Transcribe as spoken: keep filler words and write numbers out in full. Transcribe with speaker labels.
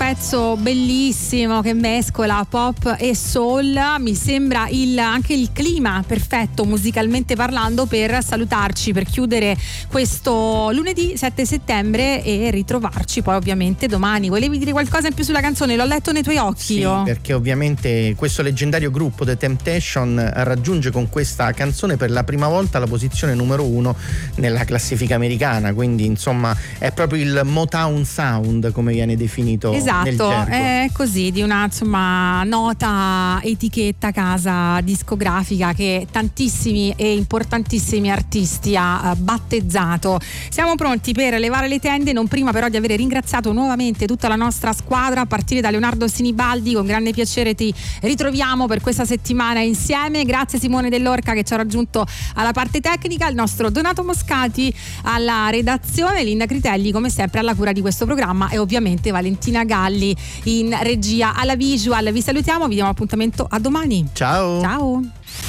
Speaker 1: pezzo bellissimo che mescola pop e soul, mi sembra il, anche il clima perfetto musicalmente parlando per salutarci, per chiudere questo lunedì sette settembre e ritrovarci poi ovviamente domani. Volevi dire qualcosa in più sulla canzone? L'ho letto nei tuoi occhi.
Speaker 2: Sì,
Speaker 1: io.
Speaker 2: perché ovviamente questo leggendario gruppo The Temptation raggiunge con questa canzone per la prima volta la posizione numero uno nella classifica americana, quindi insomma è proprio il Motown Sound, come viene definito.
Speaker 1: Esatto,
Speaker 2: nel gergo.
Speaker 1: è così, di una insomma nota etichetta casa discografica che tantissimi e importantissimi artisti ha battezzato. Siamo pronti per levare le tende, non prima però di avere ringraziato nuovamente tutta la nostra squadra, a partire da Leonardo Sinibaldi. Con grande piacere ti ritroviamo per questa settimana insieme. Grazie Simone Dell'Orca che ci ha raggiunto alla parte tecnica, il nostro Donato Moscati alla redazione, Linda Critelli come sempre alla cura di questo programma e ovviamente Valentina Galli in regia alla visual. Vi salutiamo, vi diamo appuntamento a domani.
Speaker 2: Ciao.
Speaker 1: Ciao.